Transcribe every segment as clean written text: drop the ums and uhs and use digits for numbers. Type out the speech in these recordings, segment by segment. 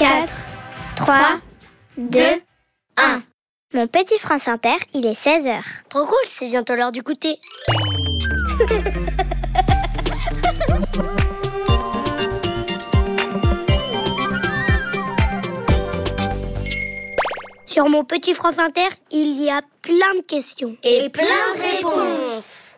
4, 3, 2, 1. Mon petit France Inter, il est 16h. Trop cool, c'est bientôt l'heure du goûter. Sur mon petit France Inter, il y a plein de questions. Et plein de réponses.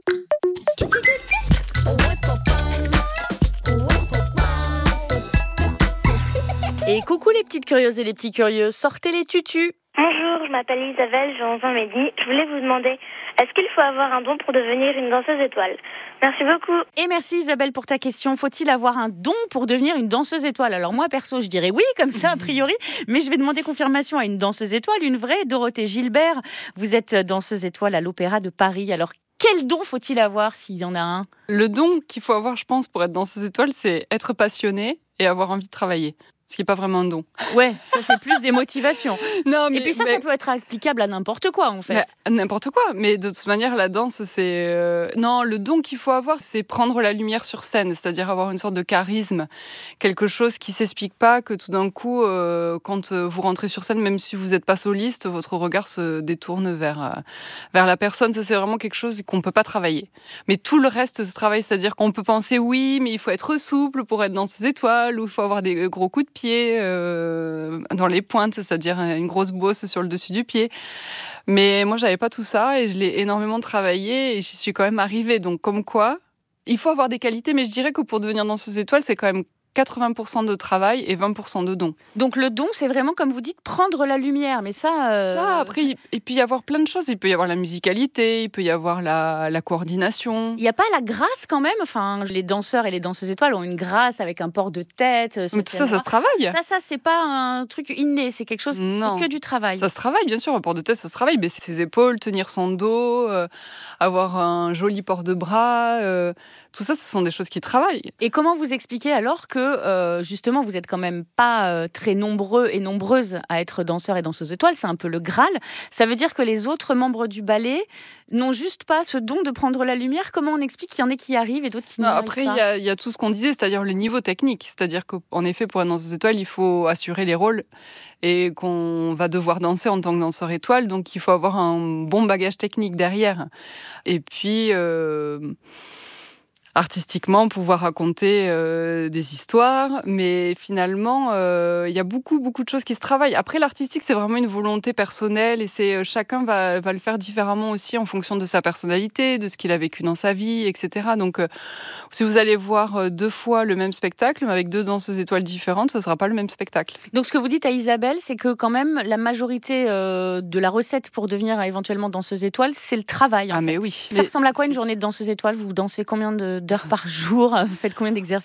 Et coucou les petites curieuses et les petits curieux, sortez les tutus. Bonjour, je m'appelle Isabelle, j'ai 11 ans midi. Je voulais vous demander, est-ce qu'il faut avoir un don pour devenir une danseuse étoile ? Merci beaucoup. Et merci Isabelle pour ta question. Faut-il avoir un don pour devenir une danseuse étoile ? Alors moi perso, je dirais oui, comme ça a priori, mais je vais demander confirmation à une danseuse étoile, une vraie, Dorothée Gilbert. Vous êtes danseuse étoile à l'Opéra de Paris. Alors quel don faut-il avoir s'il y en a un ? Le don qu'il faut avoir, je pense, pour être danseuse étoile, c'est être passionné et avoir envie de travailler. Ce qui n'est pas vraiment un don. Ouais, ça c'est plus des motivations. Non, mais, et puis ça peut être applicable à n'importe quoi en fait. N'importe quoi, mais de toute manière la danse c'est... Non, le don qu'il faut avoir c'est prendre la lumière sur scène, c'est-à-dire avoir une sorte de charisme, quelque chose qui ne s'explique pas, que tout d'un coup, quand vous rentrez sur scène, même si vous n'êtes pas soliste, votre regard se détourne vers la personne. Ça c'est vraiment quelque chose qu'on ne peut pas travailler. Mais tout le reste se travaille, c'est-à-dire qu'on peut penser oui, mais il faut être souple pour être danseuse étoile, ou il faut avoir des gros coups de pied dans les pointes, c'est-à-dire une grosse bosse sur le dessus du pied. Mais moi, j'avais pas tout ça et je l'ai énormément travaillé et j'y suis quand même arrivée. Donc, comme quoi, il faut avoir des qualités, mais je dirais que pour devenir danseuse étoile, c'est quand même 80% de travail et 20% de don. Donc le don, c'est vraiment, comme vous dites, prendre la lumière. Mais ça, après, il peut y avoir plein de choses. Il peut y avoir la musicalité, il peut y avoir la coordination. Il n'y a pas la grâce quand même. Enfin, les danseurs et les danseuses étoiles ont une grâce avec un port de tête. Mais tout ça, ça se travaille. Ça, c'est pas un truc inné. C'est quelque chose, non. C'est que du travail. Ça se travaille, bien sûr. Un port de tête, ça se travaille. Baisser ses épaules, tenir son dos, avoir un joli port de bras. Tout ça, ce sont des choses qui travaillent. Et comment vous expliquez alors que, justement, vous n'êtes quand même pas très nombreux et nombreuses à être danseurs et danseuses étoiles, c'est un peu le Graal. Ça veut dire que les autres membres du ballet n'ont juste pas ce don de prendre la lumière. Comment on explique qu'il y en a qui y arrivent et d'autres qui n'y arrivent pas ? Après, il y a tout ce qu'on disait, c'est-à-dire le niveau technique. C'est-à-dire qu'en effet, pour une danseuse étoile, il faut assurer les rôles et qu'on va devoir danser en tant que danseur étoile. Donc, il faut avoir un bon bagage technique derrière. Et puis... artistiquement, pouvoir raconter des histoires, mais finalement, il y a beaucoup de choses qui se travaillent. Après, l'artistique, c'est vraiment une volonté personnelle et chacun va le faire différemment aussi en fonction de sa personnalité, de ce qu'il a vécu dans sa vie, etc. Donc, si vous allez voir 2 fois le même spectacle, mais avec 2 danseuses étoiles différentes, ce ne sera pas le même spectacle. Donc, ce que vous dites à Isabelle, c'est que quand même, la majorité de la recette pour devenir éventuellement danseuse étoile, c'est le travail. Mais oui. Ça ressemble à quoi une journée de danseuse étoile ? Vous dansez combien d'heures par jour ? Vous faites combien d'exercices ?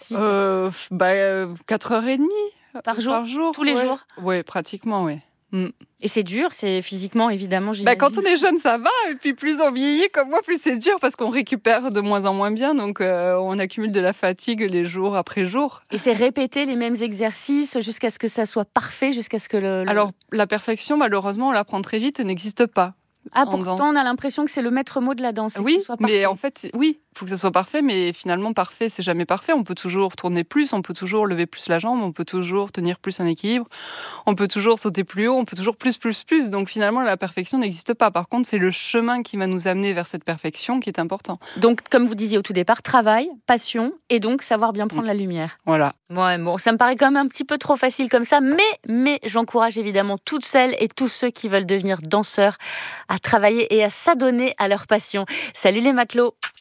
4h30 par jour. Tous les jours ? Oui, pratiquement, oui. Et c'est dur, c'est physiquement, évidemment, j'imagine. Quand on est jeune, ça va. Et puis, plus on vieillit, comme moi, plus c'est dur parce qu'on récupère de moins en moins bien. Donc, on accumule de la fatigue les jours après jour. Et c'est répéter les mêmes exercices jusqu'à ce que ça soit parfait, jusqu'à ce que Alors, la perfection, malheureusement, on l'apprend très vite et n'existe pas. Pourtant, on a l'impression que c'est le maître mot de la danse. Oui, mais en fait, oui, il faut que ça soit parfait, mais finalement, parfait, c'est jamais parfait. On peut toujours tourner plus, on peut toujours lever plus la jambe, on peut toujours tenir plus un équilibre, on peut toujours sauter plus haut, on peut toujours plus. Donc finalement, la perfection n'existe pas. Par contre, c'est le chemin qui va nous amener vers cette perfection qui est important. Donc, comme vous disiez au tout départ, travail, passion, et donc savoir bien prendre la lumière. Voilà. Ouais, bon, ça me paraît quand même un petit peu trop facile comme ça, mais j'encourage évidemment toutes celles et tous ceux qui veulent devenir danseurs à travailler et à s'adonner à leur passion. Salut les matelots!